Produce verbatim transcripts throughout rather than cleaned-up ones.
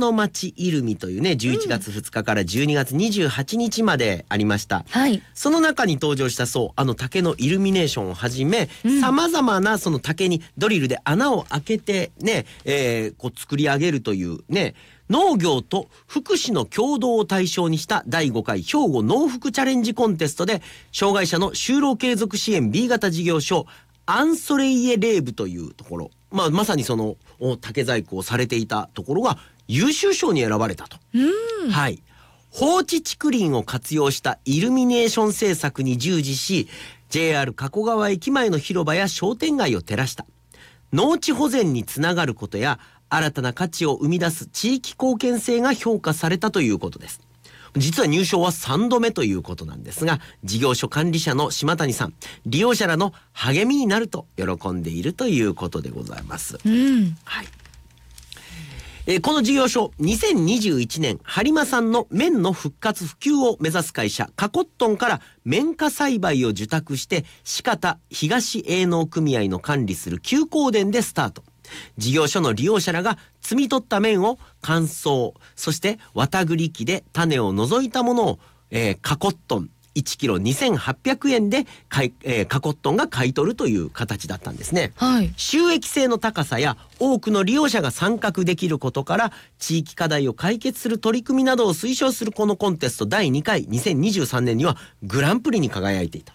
の町イルミというねじゅういちがつふつかからじゅうにがつにじゅうはちにちまでありました、 はい、 その中に登場したそうあの竹のイルミネーションをはじめさまざまなその竹にドリルで穴を開けてね、えー、こう作り上げるというね農業と福祉の共同を対象にしただいごかい兵庫農福チャレンジコンテストで障害者の就労継続支援 ビー 型事業所アンソレイエレーブというところ、まあ、まさにその竹細工をされていたところが優秀賞に選ばれたと。はい、放置竹林を活用したイルミネーション制作に従事し ジェイアール 加古川駅前の広場や商店街を照らした農地保全につながることや新たな価値を生み出す地域貢献性が評価されたということです。実は入賞はさんどめということなんですが事業所管理者の島谷さん利用者らの励みになると喜んでいるということでございます、 うんはいえー、この事業所にせんにじゅういちねん播磨産の綿の復活普及を目指す会社カコットンから綿花栽培を受託して四方東営農組合の管理する休耕田でスタート。事業所の利用者らが摘み取った綿を乾燥そして綿栗機で種を除いたものを、えー、カコットンいちキロにせんはっぴゃくえんでかい、えー、カコットンが買い取るという形だったんですね、 はい、 収益性の高さや多くの利用者が参画できることから地域課題を解決する取り組みなどを推奨するこのコンテストだいにかいにせんにじゅうさんねんにはグランプリに輝いていた。 うん、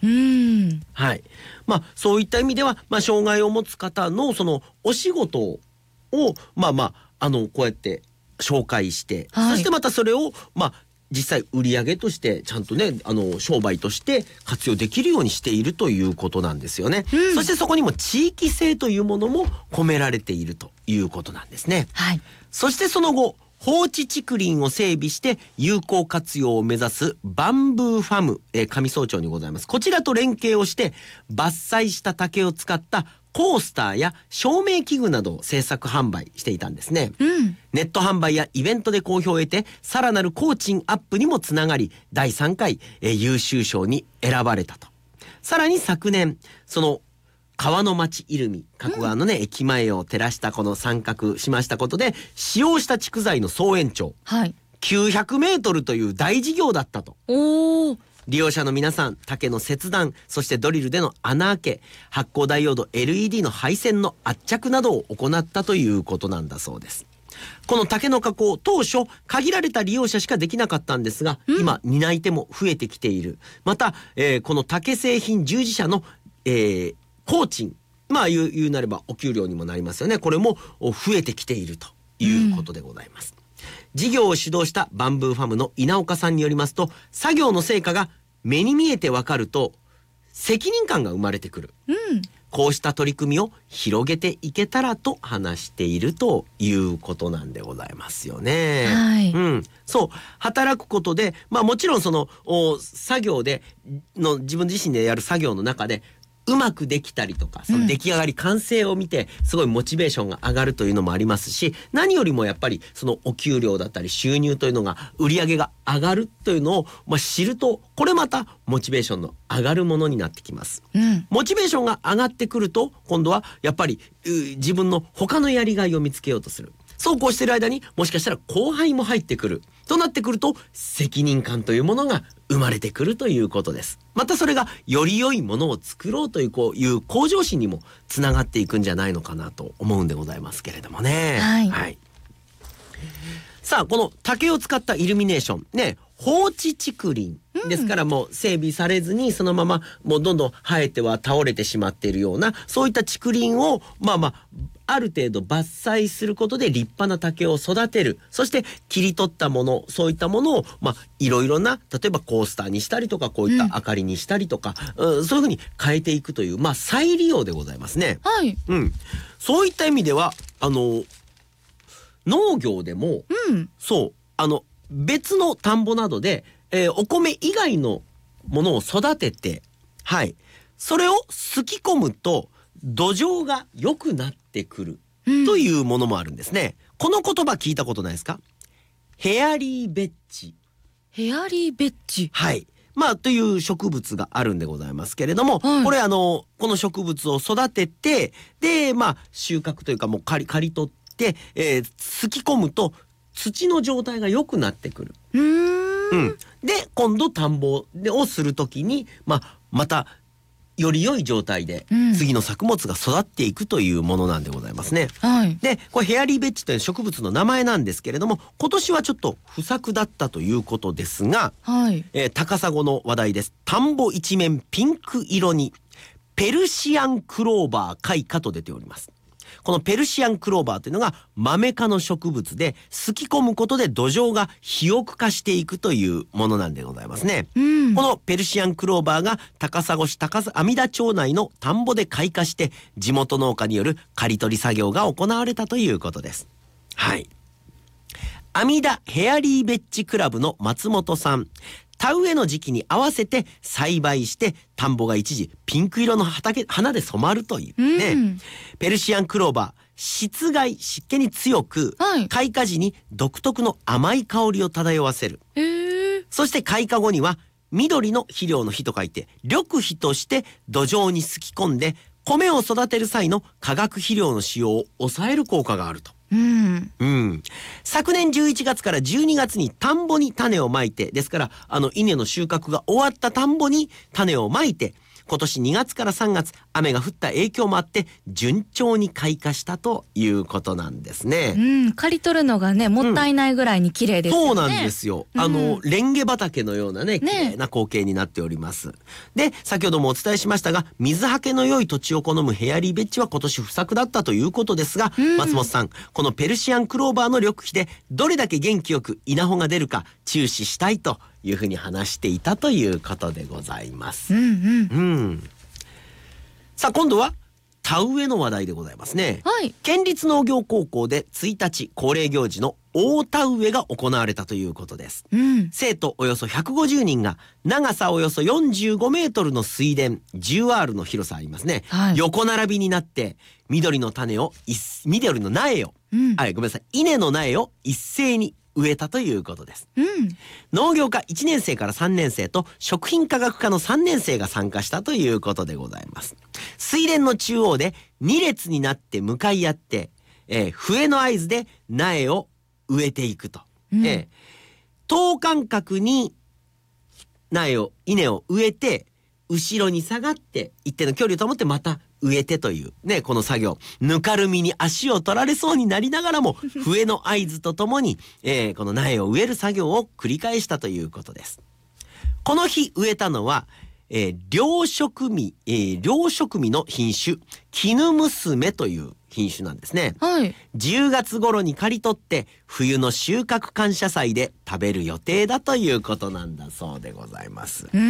はい、まあそういった意味では、まあ、障害を持つ方のそのお仕事をまあまああのこうやって紹介して、はい、そしてまたそれをまあ実際売り上げとしてちゃんとねあの商売として活用できるようにしているということなんですよね、うん、そしてそこにも地域性というものも込められているということなんですね、 はい、 そしてその後放置竹林を整備して有効活用を目指すバンブーファム、えー、上総町にございます。こちらと連携をして伐採した竹を使ったコースターや照明器具などを制作販売していたんですね、 うん、 ネット販売やイベントで好評を得てさらなる工賃アップにもつながりだいさんかい、えー、優秀賞に選ばれたと。さらに昨年その川の町イルミ加古川のね、うん、駅前を照らしたこの参画しましたことで使用した竹材の総延長、はい、きゅうひゃくメートルという大事業だったと。 おー、 利用者の皆さん竹の切断そしてドリルでの穴開け発光ダイオード エルイーディー の配線の圧着などを行ったということなんだそうです。この竹の加工当初限られた利用者しかできなかったんですが、うん、今担い手も増えてきている。また、えー、この竹製品従事者の、えー工賃まあ言う、言うなればお給料にもなりますよね。これも増えてきているということでございます、うん、事業を主導したバンブーファムの稲岡さんによりますと作業の成果が目に見えてわかると責任感が生まれてくる、うん、こうした取り組みを広げていけたらと話しているということなんでございますよね、 はい、 うん、そう働くことでまあもちろんその作業での自分自身でやる作業の中でうまくできたりとかその出来上がり、うん、完成を見てすごいモチベーションが上がるというのもありますし何よりもやっぱりそのお給料だったり収入というのが売り上げが上がるというのを、まあ、知るとこれまたモチベーションの上がるものになってきます、うん、モチベーションが上がってくると今度はやっぱり自分の他のやりがいを見つけようとする。そうこうしている間にもしかしたら後輩も入ってくるとなってくると責任感というものが生まれてくるということです。またそれがより良いものを作ろうというこういう向上心にもつながっていくんじゃないのかなと思うんでございますけれどもね、 はいはい、さあこの竹を使ったイルミネーションね放置竹林ですからもう整備されずにそのままもうどんどん生えては倒れてしまっているようなそういった竹林をまあまあある程度伐採することで立派な竹を育てる。そして切り取ったものそういったものをまあいろいろな例えばコースターにしたりとかこういった明かりにしたりとか、うんうん、そういうふうに変えていくというまあ再利用でございますね、 はいうん、そういった意味ではあの農業でも、うん、そうあの別の田んぼなどで、えー、お米以外のものを育ててはいそれをすき込むと土壌が良くなってくるというものもあるんですね、うん、この言葉聞いたことないですか？ヘアリーベッジ。 ヘアリーベッジ、 はいまあという植物があるんでございますけれども、はい、これあのこの植物を育ててでまあ収穫というかもう刈り刈り取って、えー、すき込むと土の状態が良くなってくる。 うーん。 うん、で今度田んぼをするときに、まあ、またより良い状態で次の作物が育っていくというものなんでございますね。 はい。 でこれヘアリーベッジという植物の名前なんですけれども、今年はちょっと不作だったということですが、 はい。 えー高砂の話題です。田んぼ一面ピンク色にペルシアンクローバー開花と出ております。このペルシアンクローバーというのがマメ科の植物で、すき込むことで土壌が肥沃化していくというものなんでございますね。 うん。 このペルシアンクローバーが高砂市高砂阿弥陀町内の田んぼで開花して、地元農家による刈り取り作業が行われたということです。はい。阿弥陀ヘアリーベッジクラブの松本さん、田植えの時期に合わせて栽培して田んぼが一時ピンク色の畑花で染まるというね、うん、ペルシアンクローバー、湿害湿気に強く、はい、開花時に独特の甘い香りを漂わせる。 へー。 そして開花後には緑の肥料の肥と書いて緑肥として土壌にすき込んで、米を育てる際の化学肥料の使用を抑える効果があると。 うんうん、昨年じゅういちがつからじゅうにがつに田んぼに種をまいて、ですからあの稲の収穫が終わった田んぼに種をまいて、今年にがつからさんがつ雨が降った影響もあって順調に開花したということなんですね。 うん、刈り取るのがねもったいないぐらいに綺麗ですよね、 うん、そうなんですよ。あの、うん、レンゲ畑のようなね綺麗な光景になっております、ね、で先ほどもお伝えしましたが、水はけの良い土地を好むヘアリーベッジは今年不作だったということですが、うん、松本さん、このペルシアンクローバーの緑肥でどれだけ元気よく稲穂が出るか注視したいというふうに話していたということでございます。 うんうん、 うん、さあ今度は田植えの話題でございますね。 はい、 県立農業高校でついたち恒例行事の大田植えが行われたということです、 うん、 生徒およそひゃくごじゅうにんが長さおよそよんじゅうごメートルの水田 じゅうアール の広さありますね、 はい、 横並びになって緑の種を緑の苗を、 うん、 はい、ごめんなさい稲の苗を一斉に植えたということです、 うん、 農業科いちねん生からさんねん生と食品科学科のさんねん生が参加したということでございます。水田の中央でに列になって向かい合って、えー、笛の合図で苗を植えていくと、うん、えー、等間隔に苗を稲を植えて後ろに下がって一定の距離を保ってまた植えてというね、この作業、ぬかるみに足を取られそうになりながらも笛の合図とともに、えー、この苗を植える作業を繰り返したということです。この日植えたのは、えー、両食味、えー、両食味の品種絹娘という品種なんですね、 はい、 じゅうがつ頃に刈り取って冬の収穫感謝祭で食べる予定だということなんだそうでございます。 うん、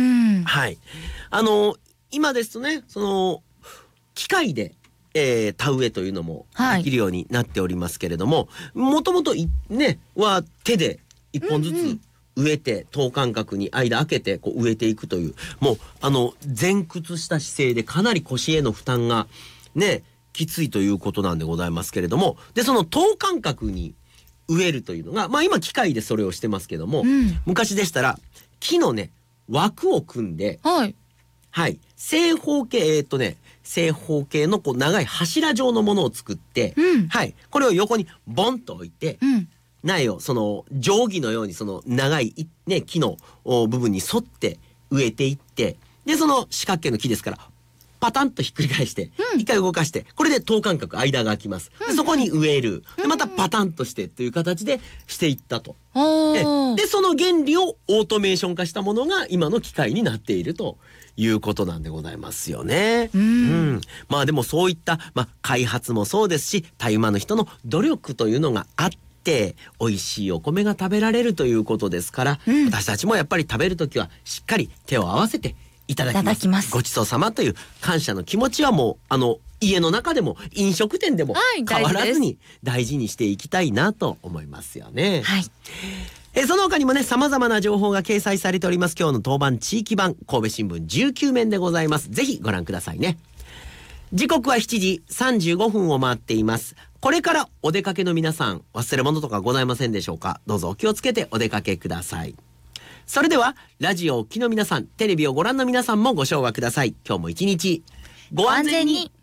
はい、あの今ですとね、その機械で、えー、田植えというのもできるようになっておりますけれども、もともとねは手で一本ずつ植えて、等間隔に間開けてこう植えていくという、もうあの前屈した姿勢でかなり腰への負担がねきついということなんでございますけれども、でその等間隔に植えるというのが、まあ今機械でそれをしてますけども、うん、昔でしたら木のね枠を組んで、 はいはい、正方形、えー、っとね正方形のこう長い柱状のものを作って、 うん、 はい、これを横にボンと置いて、 うん、 苗をその定規のようにその長い、ね、木の部分に沿って植えていって、でその四角形の木ですからパタンとひっくり返して、うん、一回動かして、これで等間隔間が空きます、でそこに植える、でまたパタンとしてという形でしていったと、 うん、 でその原理をオートメーション化したものが今の機械になっているということなんでございますよね。 うん、うん、 まあでもそういった、まあ、開発もそうですし、田馬の人の努力というのがあって美味しいお米が食べられるということですから、うん、私たちもやっぱり食べるときはしっかり手を合わせていただきます。いただきます。ごちそうさまという感謝の気持ちはもうあの家の中でも飲食店でも変わらずに大事にしていきたいなと思いますよね。 はい。 えその他にもね様々な情報が掲載されております。今日の当番地域版神戸新聞じゅうきゅう面でございます。ぜひご覧くださいね。時刻はしちじさんじゅうごふんを回っています。これからお出かけの皆さん、忘れ物とかございませんでしょうか。どうぞお気をつけてお出かけください。それではラジオをお聞きの皆さん、テレビをご覧の皆さんもご唱和ください。今日も一日ご安全に。